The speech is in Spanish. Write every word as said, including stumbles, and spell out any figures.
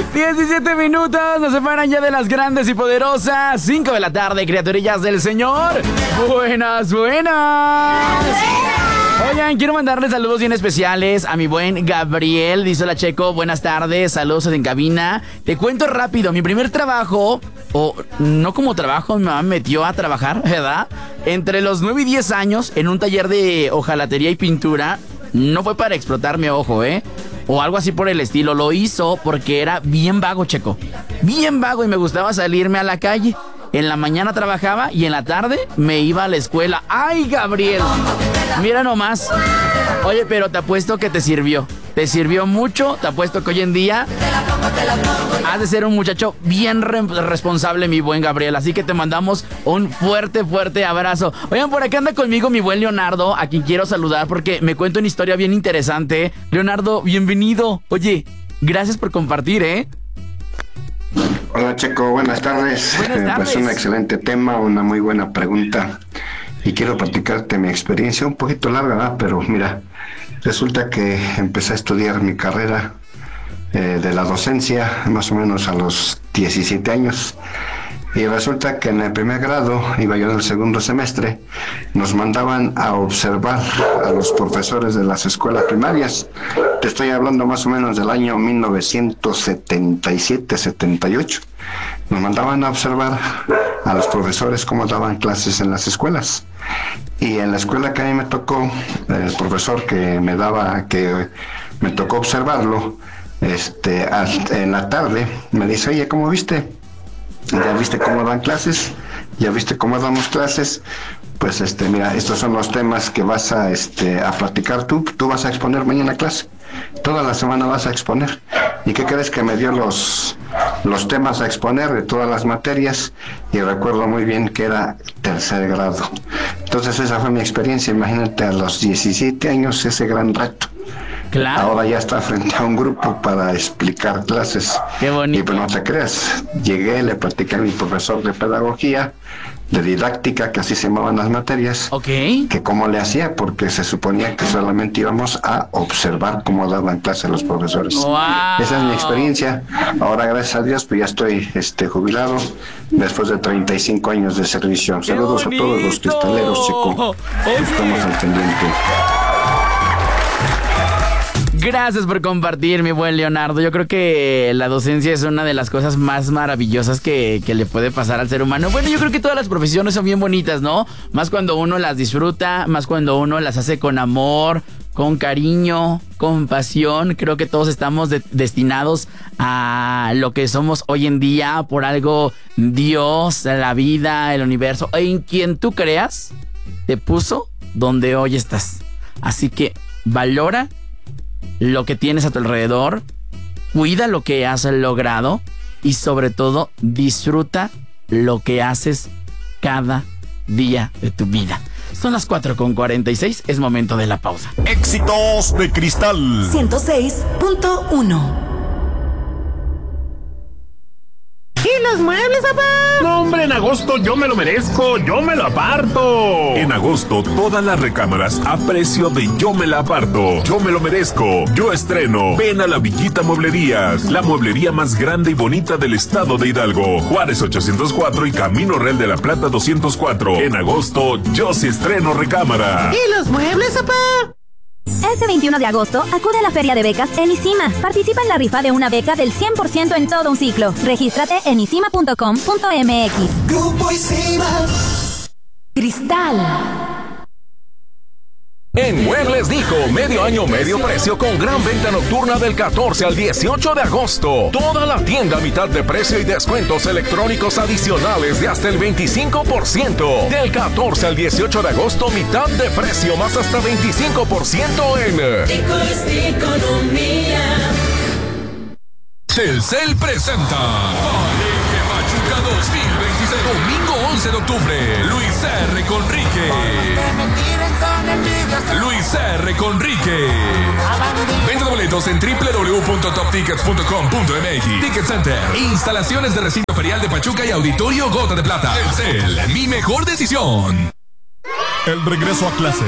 diecisiete minutos, nos separan ya de las grandes y poderosas. cinco de la tarde, criaturillas del Señor. Buenas, buenas. Oigan, quiero mandarles saludos bien especiales a mi buen Gabriel. Dice: hola, Checo, buenas tardes, saludos en cabina. Te cuento rápido, mi primer trabajo, o no como trabajo, mi mamá me metió a trabajar, ¿verdad? Entre los nueve y diez años, en un taller de hojalatería y pintura. No fue para explotarme, ojo, ¿eh? O algo así por el estilo. Lo hizo porque era bien vago, Checo. Bien vago, y me gustaba salirme a la calle. En la mañana trabajaba y en la tarde me iba a la escuela. ¡Ay, Gabriel! Mira nomás. Oye, pero te apuesto que te sirvió. Te sirvió mucho. Te apuesto que hoy en día has de ser un muchacho bien re- responsable, mi buen Gabriel. Así que te mandamos un fuerte, fuerte abrazo. Oigan, por acá anda conmigo mi buen Leonardo, a quien quiero saludar porque me cuenta una historia bien interesante. Leonardo, bienvenido. Oye, gracias por compartir, ¿eh? Hola, Checo, buenas tardes. Buenas tardes. Pues un excelente tema, una muy buena pregunta. Y quiero platicarte mi experiencia, un poquito larga, ¿verdad? Pero mira, resulta que empecé a estudiar mi carrera eh, de la docencia más o menos a los diecisiete años. Y resulta que en el primer grado, iba yo en el segundo semestre, nos mandaban a observar a los profesores de las escuelas primarias. Te estoy hablando más o menos del año mil novecientos setenta y siete, setenta y ocho. Nos mandaban a observar a los profesores cómo daban clases en las escuelas. Y en la escuela que a mí me tocó, el profesor que me daba, que me tocó observarlo, este, en la tarde, me dice: oye, ¿cómo viste? ¿Ya viste cómo dan clases? ¿Ya viste cómo damos clases? Pues este, mira, estos son los temas que vas a este a platicar tú. Tú vas a exponer mañana clase. Toda la semana vas a exponer. ¿Y qué crees? Que me dio los los temas a exponer de todas las materias, y recuerdo muy bien que era tercer grado. Entonces esa fue mi experiencia. Imagínate, a los diecisiete años, ese gran reto. Claro. Ahora ya está frente a un grupo para explicar clases. Qué bonito. Y pues no te creas, llegué, le platiqué a mi profesor de pedagogía, de didáctica, que así se llamaban las materias, Ok. que cómo le hacía, porque se suponía que solamente íbamos a observar cómo daban clases los profesores. Wow. Esa es mi experiencia. Ahora, gracias a Dios, pues ya estoy este jubilado después de treinta y cinco años de servicio. Saludos a todos los cristaleros, Checo. Estamos al pendiente. Gracias por compartir, mi buen Leonardo. Yo creo que la docencia es una de las cosas más maravillosas que, que le puede pasar al ser humano. Bueno, yo creo que todas las profesiones son bien bonitas, ¿no? Más cuando uno las disfruta, más cuando uno las hace con amor, con cariño, con pasión. Creo que todos estamos de- destinados a lo que somos hoy en día. Por algo Dios, la vida, el universo, en quien tú creas, te puso donde hoy estás. Así que valora lo que tienes a tu alrededor, cuida lo que has logrado y sobre todo disfruta lo que haces cada día de tu vida. Son las cuatro con cuarenta y seis, es momento de la pausa. Éxitos de Cristal. ciento seis punto uno. ¿Y los muebles, papá? No, hombre, en agosto yo me lo merezco, yo me lo aparto. En agosto, todas las recámaras a precio de yo me la aparto. Yo me lo merezco, yo estreno. Ven a la Villita Mueblerías, la mueblería más grande y bonita del estado de Hidalgo. Juárez ochocientos cuatro y Camino Real de la Plata doscientos cuatro. En agosto, yo sí estreno recámara. ¿Y los muebles, papá? Este veintiuno de agosto, acude a la Feria de Becas en ISIMA. Participa en la rifa de una beca del cien por ciento en todo un ciclo. Regístrate en isima punto com punto m x. Grupo ISIMA. Cristal. En Muebles Dijo, medio año, medio precio con gran venta nocturna del catorce al dieciocho de agosto. Toda la tienda a mitad de precio y descuentos electrónicos adicionales de hasta el veinticinco por ciento. Del catorce al dieciocho de agosto, mitad de precio más hasta veinticinco por ciento en Dijo es economía. Telcel presenta Alegre Pachuca dos mil veintiséis. Domingo once de octubre, Luis R. Conrique. Luis R. Conrique. Venta de boletos en doble u doble u doble u punto top tickets punto com punto m x. Ticket Center. Instalaciones de recinto ferial de Pachuca y Auditorio Gota de Plata. Telcel, mi mejor decisión. El regreso a clases.